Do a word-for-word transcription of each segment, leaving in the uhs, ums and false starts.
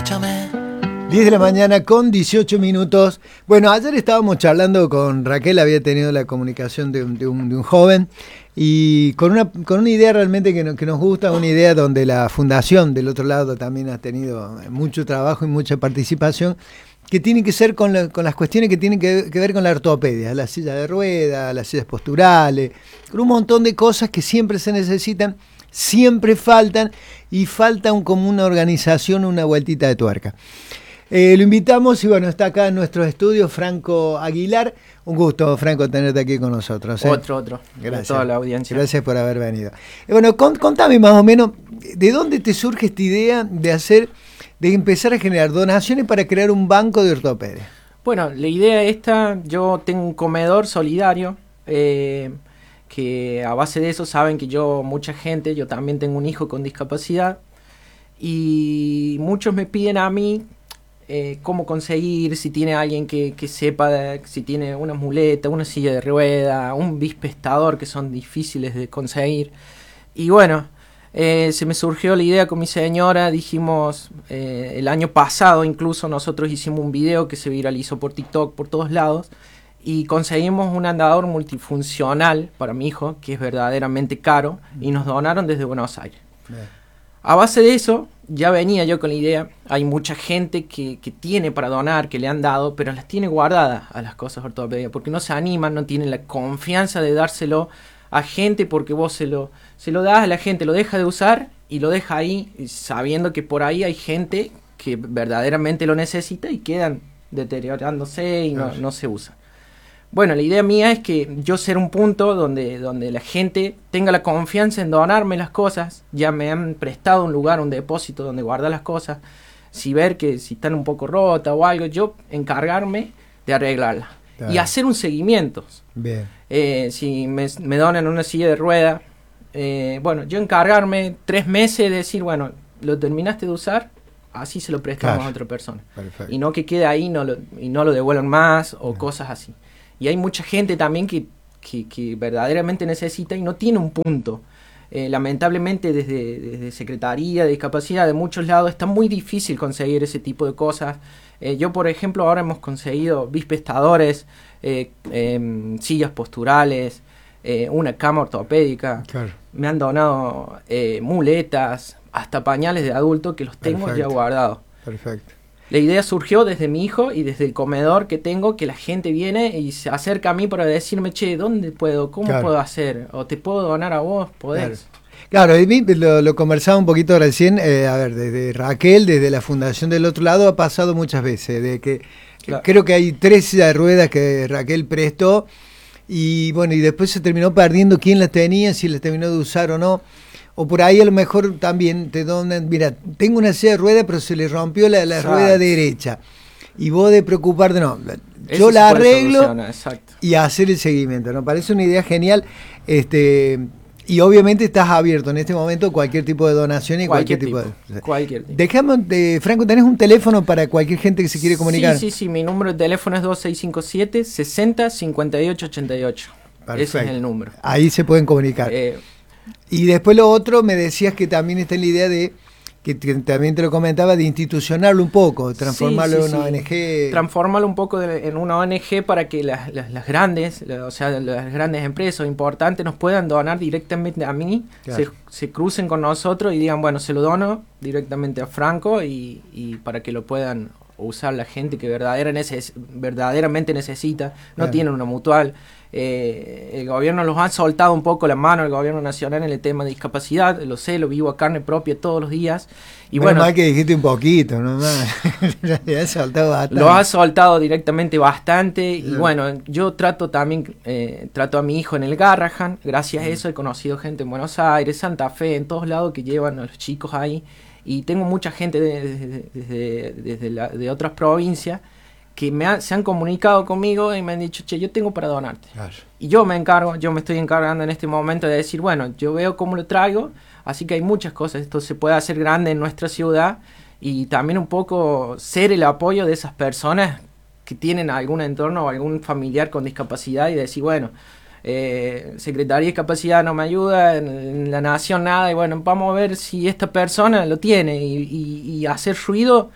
escúchame. diez de la mañana con dieciocho minutos. Bueno, ayer estábamos charlando con Raquel, había tenido la comunicación de un, de un, de un joven y con una, con una idea realmente que, no, que nos gusta, una idea donde la fundación del otro lado también ha tenido mucho trabajo y mucha participación, que tiene que ser con, la, con las cuestiones que tienen que, que ver con la ortopedia, la silla de ruedas, las sillas posturales, con un montón de cosas que siempre se necesitan, siempre faltan y falta un, como una organización, una vueltita de tuerca. Eh, lo invitamos y bueno, está acá en nuestros estudios Franco Aguilar. Un gusto, Franco, tenerte aquí con nosotros. ¿eh? Otro, otro. Gracias. Toda la audiencia. Gracias por haber venido. Eh, bueno, cont- contame más o menos, ¿de dónde te surge esta idea de hacer, de empezar a generar donaciones para crear un banco de ortopedia? Bueno, la idea esta, yo tengo un comedor solidario, eh, que a base de eso saben que yo, mucha gente, yo también tengo un hijo con discapacidad, y muchos me piden a mí Eh, cómo conseguir, si tiene alguien que, que sepa, de, si tiene una muleta, una silla de rueda, un bispestador, que son difíciles de conseguir. Y bueno, eh, se me surgió la idea con mi señora, dijimos, eh, el año pasado incluso nosotros hicimos un video que se viralizó por TikTok, por todos lados, y conseguimos un andador multifuncional para mi hijo, que es verdaderamente caro, y nos donaron desde Buenos Aires. Bien. A base de eso, ya venía yo con la idea, hay mucha gente que, que tiene para donar, que le han dado, pero las tiene guardadas a las cosas ortopédicas, porque no se animan, no tienen la confianza de dárselo a gente, porque vos se lo, se lo das a la gente, lo deja de usar y lo deja ahí, sabiendo que por ahí hay gente que verdaderamente lo necesita y quedan deteriorándose y no, no se usa. Bueno, la idea mía es que yo ser un punto donde, donde la gente tenga la confianza en donarme las cosas. Ya me han prestado un lugar, un depósito donde guardar las cosas. Si ver que si están un poco rotas o algo, yo encargarme de arreglarlas. Claro. Y hacer un seguimiento. Bien. Eh, si me, me donan una silla de rueda, eh, bueno, yo encargarme tres meses de decir, bueno, lo terminaste de usar, así se lo prestamos, claro, a otra persona. Perfecto. Y no que quede ahí no lo, y no lo devuelvan más o bien, cosas así. Y hay mucha gente también que, que, que verdaderamente necesita y no tiene un punto. Eh, lamentablemente desde, desde Secretaría de Discapacidad de muchos lados está muy difícil conseguir ese tipo de cosas. Eh, yo, por ejemplo, ahora hemos conseguido bispestadores, eh, eh, sillas posturales, eh, una cama ortopédica. Claro. Me han donado eh, muletas, hasta pañales de adulto que los tengo Perfecto. Ya guardados. Perfecto. La idea surgió desde mi hijo y desde el comedor que tengo, que la gente viene y se acerca a mí para decirme, che, ¿dónde puedo? ¿Cómo claro. puedo hacer? ¿O te puedo donar a vos? ¿Podés? Claro, claro, lo, lo conversaba un poquito recién, eh, a ver, desde Raquel, desde la Fundación del Otro Lado ha pasado muchas veces, de que claro. creo que hay tres sillas de ruedas que Raquel prestó y bueno, y después se terminó perdiendo quién las tenía, si las terminó de usar o no. O por ahí a lo mejor también te donan, mira, tengo una silla de ruedas pero se le rompió la, la rueda derecha. Y vos de preocuparte, no, yo Eso la arreglo y hacer el seguimiento. ¿No? Parece una idea genial. Este, y obviamente estás abierto en este momento a cualquier tipo de donación y cualquier, cualquier tipo, tipo de... Cualquier tipo. Dejamos, de, Franco, ¿tenés un teléfono para cualquier gente que se quiere comunicar? Sí, sí, sí, mi número de teléfono es dos seis cinco siete, sesenta, cincuenta y ocho, ochenta y ocho. Perfecto. Ese es el número. Ahí se pueden comunicar. Eh, Y después lo otro, me decías que también está en la idea de, que, que también te lo comentaba, de institucionarlo un poco, transformarlo sí, sí, en una sí. O N G. Transformarlo un poco de, en una O N G para que las, las, las grandes, la, o sea, las grandes empresas importantes nos puedan donar directamente a mí, claro. se, se crucen con nosotros y digan, bueno, se lo dono directamente a Franco y, y para que lo puedan usar la gente que verdadera neces- verdaderamente necesita, no claro. tienen una mutual. Eh, el gobierno los ha soltado un poco la mano, el gobierno nacional en el tema de discapacidad, lo sé, lo vivo a carne propia todos los días. Y bueno, bueno, más que dijiste un poquito, ¿no? Lo ha soltado bastante. Lo ha soltado directamente bastante. Y no. bueno, yo trato también, eh, trato a mi hijo en el Garrahan, gracias a eso he conocido gente en Buenos Aires, Santa Fe, en todos lados que llevan a los chicos ahí. Y tengo mucha gente desde de, de, de, de, de, la, de otras provincias que me ha, se han comunicado conmigo y me han dicho, che, yo tengo para donarte. Claro. Y yo me encargo, yo me estoy encargando en este momento de decir, bueno, yo veo cómo lo traigo, así que hay muchas cosas, esto se puede hacer grande en nuestra ciudad y también un poco ser el apoyo de esas personas que tienen algún entorno o algún familiar con discapacidad y decir, bueno, eh, Secretaría de Discapacidad no me ayuda, en, en la nación nada, y bueno, vamos a ver si esta persona lo tiene y, y, y hacer ruido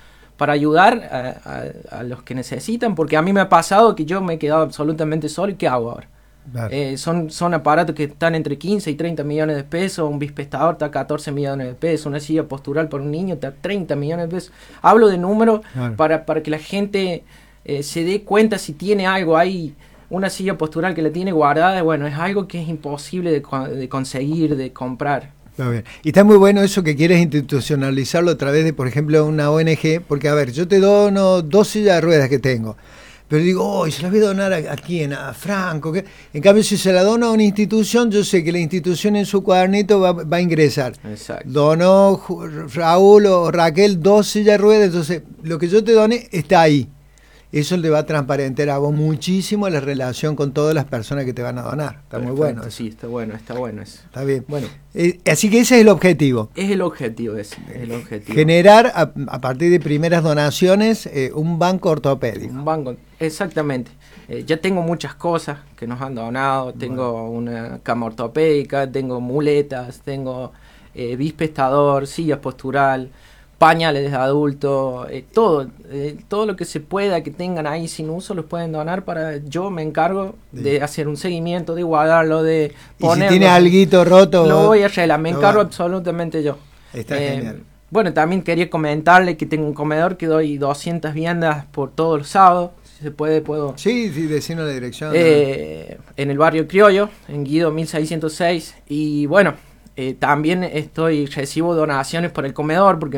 para ayudar a, a, a los que necesitan, porque a mí me ha pasado que yo me he quedado absolutamente solo y ¿qué hago ahora? Claro. Eh, son, son aparatos que están entre quince y treinta millones de pesos, un bispestador está a catorce millones de pesos, una silla postural para un niño está a treinta millones de pesos. Hablo de números claro. para, para que la gente eh, se dé cuenta si tiene algo ahí, una silla postural que la tiene guardada, bueno, es algo que es imposible de, de conseguir, de comprar. Muy bien. Y está muy bueno eso que quieres institucionalizarlo a través de, por ejemplo, una O N G, porque a ver, yo te dono dos sillas de ruedas que tengo, pero digo, oh, se las voy a donar a, a quién, a Franco. ¿Qué? En cambio, si se la dono a una institución, yo sé que la institución en su cuadernito va, va a ingresar. Exacto. Donó Raúl o Raquel dos sillas de ruedas, entonces lo que yo te done está ahí. Eso le va a transparentar a vos muchísimo la relación con todas las personas que te van a donar. Está Perfecto, muy bueno. Sí, está bueno, está bueno eso. Está bien. Bueno, eh, así que ese es el objetivo. Es el objetivo ese, es el objetivo. Generar a, a partir de primeras donaciones eh, un banco ortopédico. Un banco, exactamente. Eh, ya tengo muchas cosas que nos han donado. Tengo bueno. una cama ortopédica, tengo muletas, tengo eh, bispestador, sillas postural, pañales de adulto, eh, todo, eh, todo lo que se pueda que tengan ahí sin uso los pueden donar para, yo me encargo sí. de hacer un seguimiento, de guardarlo, de ponerlo. Y si tiene alguito roto, lo voy a arreglar, me encargo va. absolutamente yo. Está eh, genial. Bueno, también quería comentarle que tengo un comedor que doy doscientas viandas por todos los sábados, si se puede, puedo. Sí, sí, decirnos la dirección. Eh, ¿no? En el barrio Criollo, en Guido mil seiscientos seis, y bueno, Eh, también estoy recibo donaciones por el comedor porque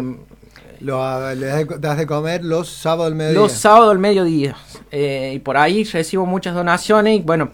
lo le das de comer los sábados al mediodía. Los sábados al mediodía eh, y por ahí recibo muchas donaciones y bueno,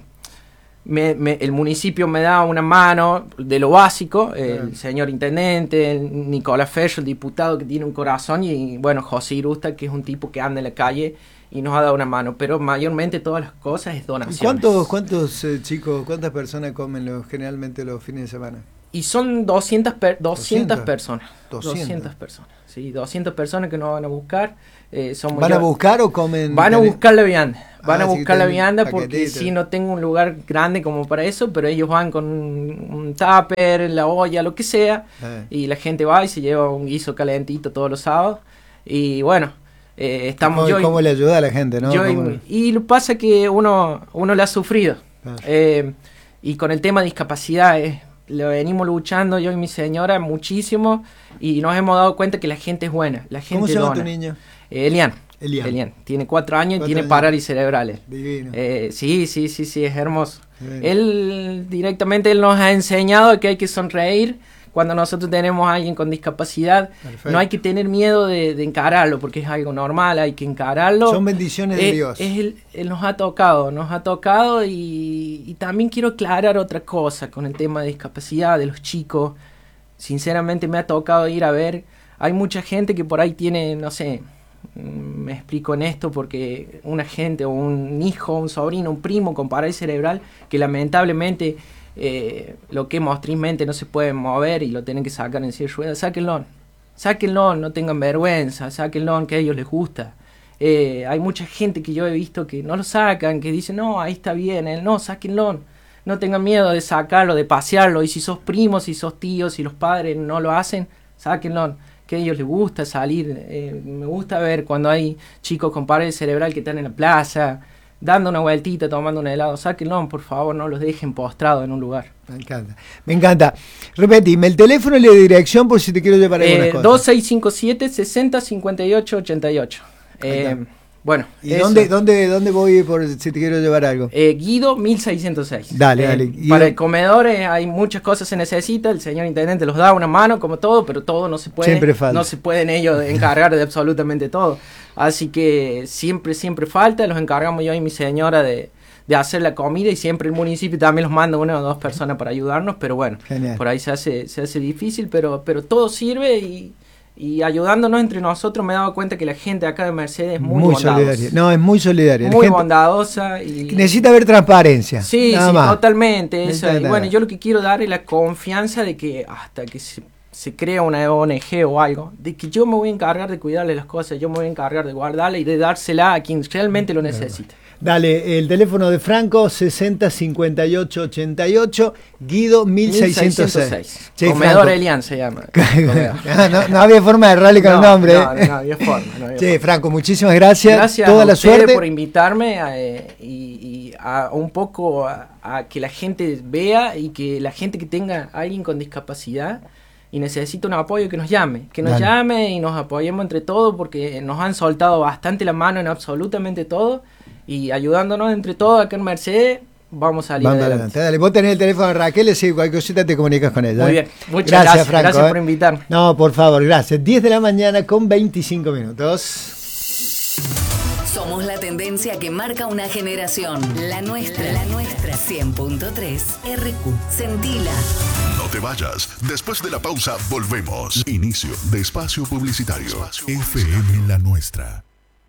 me, me, el municipio me da una mano de lo básico, eh, claro. el señor intendente, el Nicolás Ferro, el diputado que tiene un corazón y bueno, José Irusta que es un tipo que anda en la calle y nos ha dado una mano, pero mayormente todas las cosas es donaciones. ¿Cuántos, cuántos eh, chicos, cuántas personas comen los, generalmente los fines de semana? Y son doscientas, per, doscientas, doscientas personas. doscientas. doscientas personas. Sí, doscientas personas que nos van a buscar. Eh, somos ¿Van yo, a buscar o comen? Van a buscar la vianda. Van ah, a buscar la vianda paquetito. Porque sí, no tengo un lugar grande como para eso, pero ellos van con un, un tupper, la olla, lo que sea. Ah. Y la gente va y se lleva un guiso calentito todos los sábados. Y bueno, eh, estamos ¿Cómo, yo. ¿Cómo y, le ayuda a la gente, no? Yo y, y lo pasa que uno, uno lo ha sufrido. Ah. Eh, y con el tema de discapacidad es. Eh, lo venimos luchando yo y mi señora muchísimo y nos hemos dado cuenta que la gente es buena, la gente ¿Cómo se llama dona. tu niño? Eh, Elian. Elian. Elian. Tiene cuatro años ¿Cuatro y tiene años? parálisis cerebrales. Divino. Eh, sí, sí, sí, sí, es hermoso. Divino. Él directamente él nos ha enseñado que hay que sonreír cuando nosotros tenemos a alguien con discapacidad. Perfecto. No hay que tener miedo de, de encararlo porque es algo normal, hay que encararlo. Son bendiciones de eh, Dios. Es el, él nos ha tocado, nos ha tocado y, y también quiero aclarar otra cosa con el tema de discapacidad de los chicos. Sinceramente me ha tocado ir a ver, hay mucha gente que por ahí tiene, no sé, me explico en esto porque una gente o un hijo, un sobrino, un primo con parálisis cerebral que lamentablemente eh, lo que mostrizmente no se puede mover y lo tienen que sacar en silla de ruedas, sáquenlo, sáquenlo, no tengan vergüenza, sáquenlo que a ellos les gusta. Eh, hay mucha gente que yo he visto que no lo sacan, que dicen, no, ahí está bien, él no, sáquenlo, no tengan miedo de sacarlo, de pasearlo, y si sos primos, si sos tíos, si los padres no lo hacen, sáquenlo, que a ellos les gusta salir. Eh, me gusta ver cuando hay chicos con parálisis cerebral que están en la plaza, dando una vueltita, tomando un helado, sáquenlo, por favor, no los dejen postrados en un lugar. Me encanta, me encanta. Repetime, el teléfono y la dirección por si te quiero llevar algunas eh, cosas. dos seis cinco siete, sesenta, cincuenta y ocho, ochenta y ocho. Eh, bueno. ¿Y dónde, dónde, dónde voy por si te quiero llevar algo? Eh, Guido mil seiscientos seis. Dale, eh, dale. Guido. Para el comedor eh, hay muchas cosas que se necesita, el señor intendente los da una mano como todo, pero todo no se puede. Siempre falta. No se pueden ellos encargar de absolutamente todo. Así que siempre, siempre falta, los encargamos yo y mi señora de, de hacer la comida y siempre el municipio también los manda una o dos personas para ayudarnos, pero bueno, genial. Por ahí se hace, se hace difícil, pero, pero todo sirve y... Y ayudándonos entre nosotros me he dado cuenta que la gente acá de Mercedes es muy, muy bondadosa. Solidaria. No, es muy solidaria. Muy bondadosa. Y... necesita haber transparencia. Sí, nada sí, más. totalmente. Eso. Y nada. bueno, yo lo que quiero dar es la confianza de que hasta que se, se crea una O N G o algo, de que yo me voy a encargar de cuidarle las cosas, yo me voy a encargar de guardarla y de dársela a quien realmente lo necesite. Dale, el teléfono de Franco, sesenta cincuenta y ocho ochenta y ocho, Guido mil seiscientos seis. Che, Comedor Elian se llama. no, no había forma de errarle con no, el nombre. No, no, no había forma. No había che, forma. Franco, muchísimas gracias. Gracias Toda a la ustedes suerte por invitarme a, eh, y, y a un poco a, a que la gente vea y que la gente que tenga a alguien con discapacidad y necesita un apoyo, que nos llame, que nos Dale. llame y nos apoyemos entre todos, porque nos han soltado bastante la mano en absolutamente todo. Y ayudándonos entre todos acá en Mercedes, vamos a salir vamos adelante. adelante. Dale, vos tenés el teléfono de Raquel, y si cualquier cosita te comunicas con ella. Muy ¿eh? bien, muchas gracias, gracias, Franco, gracias por ¿eh? invitarme. No, por favor, gracias. diez de la mañana con veinticinco minutos. Somos la tendencia que marca una generación. La nuestra, la nuestra. cien punto tres R Q. Sentila. No te vayas. Después de la pausa, volvemos. Inicio de espacio publicitario. Espacio F M La Nuestra.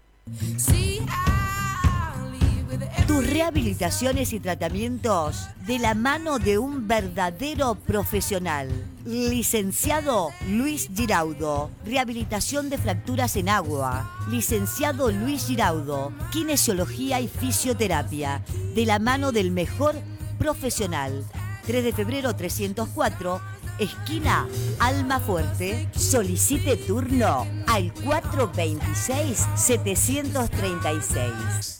Tus rehabilitaciones y tratamientos de la mano de un verdadero profesional. Licenciado Luis Giraudo, rehabilitación de fracturas en agua. Licenciado Luis Giraudo, kinesiología y fisioterapia, de la mano del mejor profesional. tres de febrero trescientos cuatro, esquina Almafuerte. Solicite turno al cuatro veintiséis setecientos treinta y seis.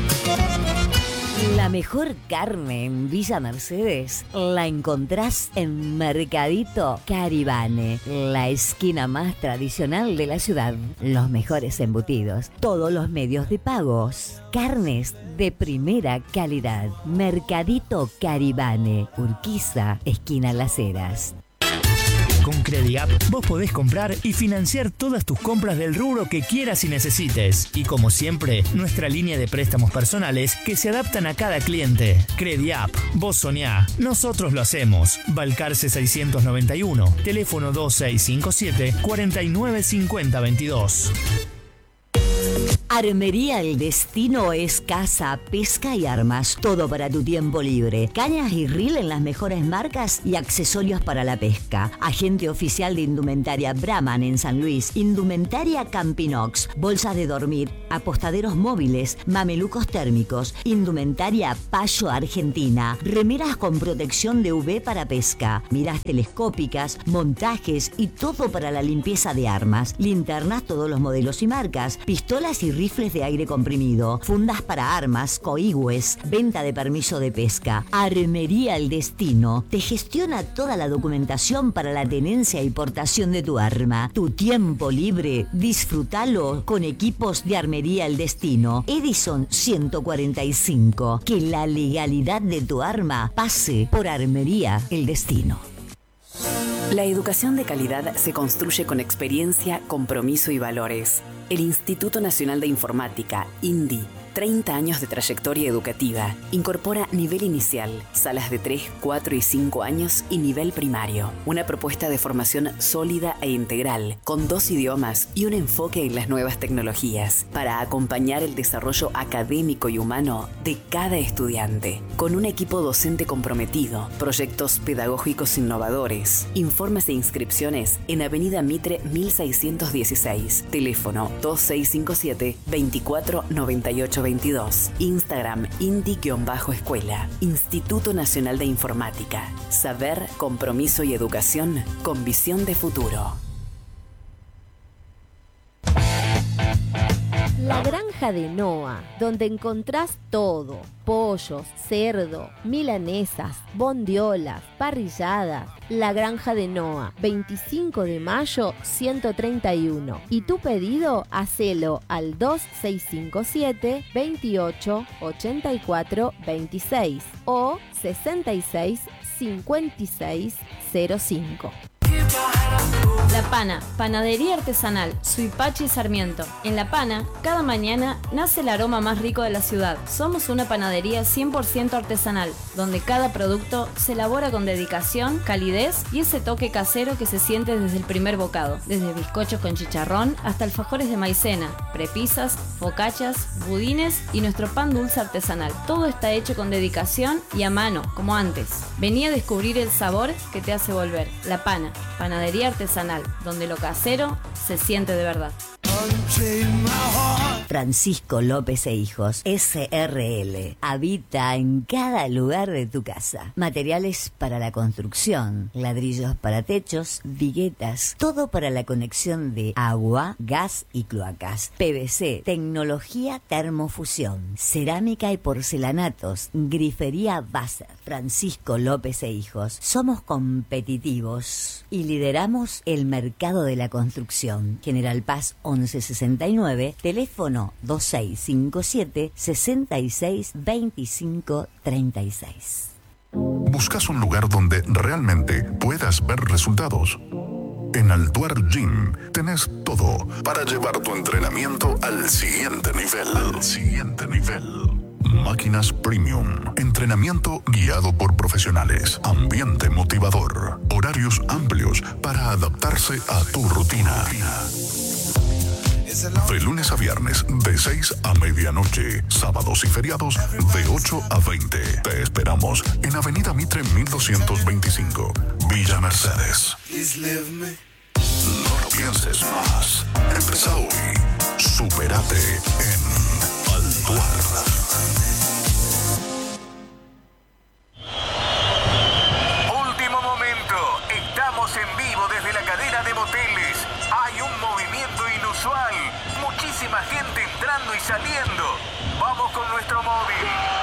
La mejor carne en Villa Mercedes la encontrás en Mercadito Caribane, la esquina más tradicional de la ciudad. Los mejores embutidos, todos los medios de pagos, carnes de primera calidad. Mercadito Caribane, Urquiza, esquina Las Heras. Con CrediApp vos podés comprar y financiar todas tus compras del rubro que quieras y necesites. Y como siempre, nuestra línea de préstamos personales que se adaptan a cada cliente. CrediApp, vos soñá, nosotros lo hacemos. Balcarce seiscientos noventa y uno, teléfono dos seis cinco siete, cuatro nueve cinco cero dos dos. Armería El Destino es casa, pesca y armas. Todo para tu tiempo libre. Cañas y reel en las mejores marcas y accesorios para la pesca. Agente oficial de Indumentaria Brahman en San Luis. Indumentaria Campinox. Bolsas de dormir. Apostaderos móviles. Mamelucos térmicos. Indumentaria Payo Argentina. Remeras con protección de U V para pesca. Miras telescópicas. Montajes y todo para la limpieza de armas. Linternas, todos los modelos y marcas. Pistolas y rifles de aire comprimido, fundas para armas, coigües, venta de permiso de pesca. Armería El Destino te gestiona toda la documentación para la tenencia y portación de tu arma. Tu tiempo libre, disfrútalo con equipos de Armería El Destino. Edison ciento cuarenta y cinco. Que la legalidad de tu arma pase por Armería El Destino. La educación de calidad se construye con experiencia, compromiso y valores. El Instituto Nacional de Informática, INDI, treinta años de trayectoria educativa, incorpora nivel inicial, salas de tres, cuatro y cinco años y nivel primario. Una propuesta de formación sólida e integral, con dos idiomas y un enfoque en las nuevas tecnologías, para acompañar el desarrollo académico y humano de cada estudiante. Con un equipo docente comprometido, proyectos pedagógicos innovadores. Informes e inscripciones en Avenida Mitre mil seiscientos dieciséis, teléfono dos seis cinco siete, veinticuatro noventa y ocho veintidós. Instagram Indi-Escuela. Instituto Nacional de Informática. Saber, compromiso y educación con visión de futuro. La Granja de Noa, donde encontrás todo: pollos, cerdo, milanesas, bondiolas, parrilladas. La Granja de Noa, veinticinco de mayo ciento treinta y uno. Y tu pedido, hacelo al dos seis cinco siete, veintiocho, ochenta y cuatro, veintiséis o sesenta y seis, cincuenta y seis, cero cinco. La Pana, panadería artesanal, Suipacha y Sarmiento. En La Pana, cada mañana nace el aroma más rico de la ciudad. Somos una panadería cien por ciento artesanal, donde cada producto se elabora con dedicación, calidez y ese toque casero que se siente desde el primer bocado. Desde bizcochos con chicharrón hasta alfajores de maicena, prepisas, focachas, budines y nuestro pan dulce artesanal. Todo está hecho con dedicación y a mano, como antes. Vení a descubrir el sabor que te hace volver. La Pana, panadería artesanal, donde lo casero se siente de verdad. Francisco López e Hijos, S R L. Habita en cada lugar de tu casa. Materiales para la construcción, ladrillos para techos, viguetas, todo para la conexión de agua, gas y cloacas. P V C, tecnología termofusión, cerámica y porcelanatos, grifería Basser. Francisco López e Hijos. Somos competitivos y lideramos el mercado de la construcción. General Paz once sesenta y nueve, teléfono dos seis cinco siete, seis seis dos cinco tres seis. ¿Buscas un lugar donde realmente puedas ver resultados? En Altuar Gym tenés todo para llevar tu entrenamiento al siguiente nivel. Al siguiente nivel. Máquinas premium, entrenamiento guiado por profesionales, ambiente motivador, horarios amplios para adaptarse a tu rutina. De lunes a viernes, de seis a medianoche. Sábados y feriados, de ocho a veinte. Te esperamos en Avenida Mitre mil doscientos veinticinco, Villa Mercedes. No lo pienses más. Empieza hoy. Supérate en Altuar. Último momento. Estamos en vivo desde la cadena de moteles. Hay un movimiento inusual. Muchísima gente entrando y saliendo. Vamos con nuestro móvil.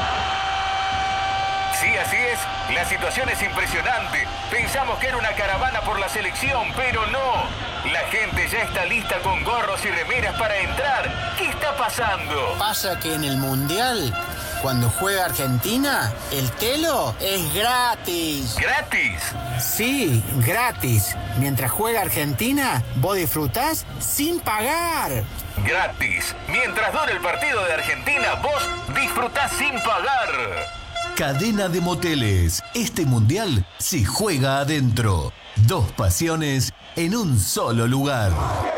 Sí, así es. La situación es impresionante. Pensamos que era una caravana por la selección, pero no. La gente ya está lista con gorros y remeras para entrar. ¿Qué está pasando? Pasa que en el Mundial, cuando juega Argentina, el telo es gratis. ¿Gratis? Sí, gratis. Mientras juega Argentina, vos disfrutás sin pagar. Gratis. Mientras dure el partido de Argentina, vos disfrutás sin pagar. Cadena de moteles. Este mundial se juega adentro. Dos pasiones en un solo lugar.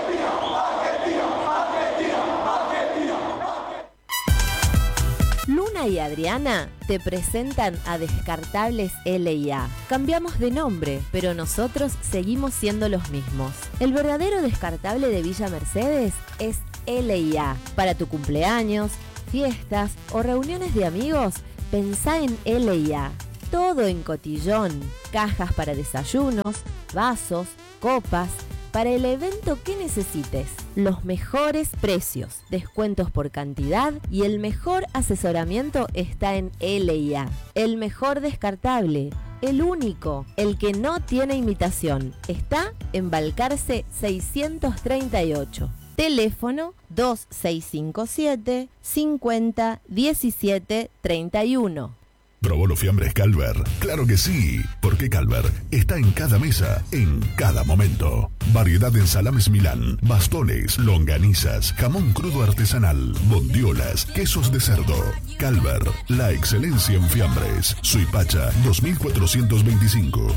Luna y Adriana te presentan a Descartables L y A. Cambiamos de nombre, pero nosotros seguimos siendo los mismos. El verdadero descartable de Villa Mercedes es L y A. Para tu cumpleaños, fiestas o reuniones de amigos, pensá en L y A. Todo en cotillón, cajas para desayunos, vasos, copas, para el evento que necesites. Los mejores precios, descuentos por cantidad y el mejor asesoramiento está en L y A. El mejor descartable, el único, el que no tiene imitación. Está en Balcarce seiscientos treinta y ocho. Teléfono dos seis cinco siete, cincuenta, diecisiete, treinta y uno. ¿Probó los fiambres Calver? ¡Claro que sí! Porque Calver está en cada mesa, en cada momento. Variedad en salames Milán, bastones, longanizas, jamón crudo artesanal, bondiolas, quesos de cerdo. Calver, la excelencia en fiambres. Suipacha dos mil cuatrocientos veinticinco.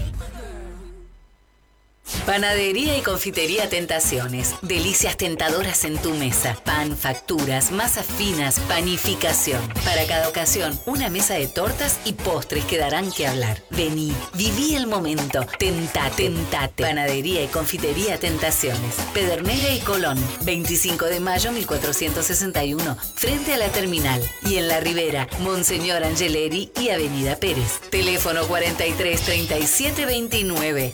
Panadería y confitería Tentaciones. Delicias tentadoras en tu mesa. Pan, facturas, masas finas, panificación. Para cada ocasión, una mesa de tortas y postres que darán que hablar. Vení, viví el momento. Tentate, tentate. Panadería y confitería Tentaciones. Pedernera y Colón. veinticinco de mayo mil cuatrocientos sesenta y uno. Frente a la terminal. Y en la Ribera, Monseñor Angeleri y Avenida Pérez. Teléfono cuarenta y tres, treinta y siete, veintinueve.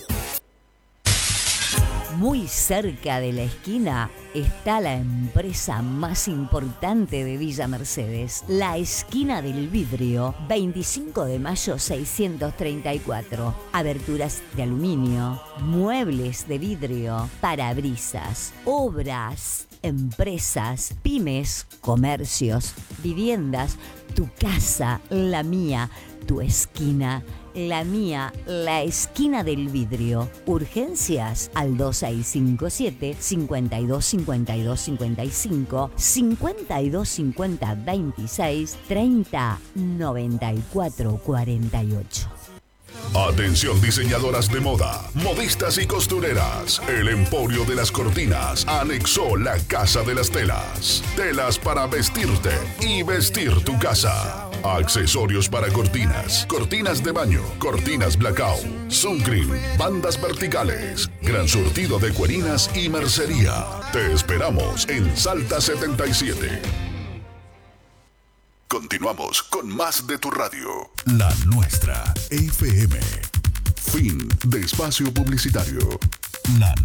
Muy cerca de la esquina está la empresa más importante de Villa Mercedes, la Esquina del Vidrio, veinticinco de mayo seiscientos treinta y cuatro. Aberturas de aluminio, muebles de vidrio, parabrisas, obras, empresas, pymes, comercios, viviendas, tu casa, la mía, tu esquina. La Mía, la esquina del vidrio. Urgencias al dos seis cinco siete, cinco dos cinco dos cinco cinco, cinco dos cinco cero veintiséis, treinta noventa y cuatro cuarenta y ocho. Atención diseñadoras de moda, modistas y costureras. El Emporio de las Cortinas anexó la Casa de las Telas. Telas para vestirte y vestir tu casa. Accesorios para cortinas, cortinas de baño, cortinas blackout, sun cream, bandas verticales, gran surtido de cuerinas y mercería. Te esperamos en Salta setenta y siete. Continuamos con más de tu radio. La nuestra, F M. Fin de espacio publicitario. La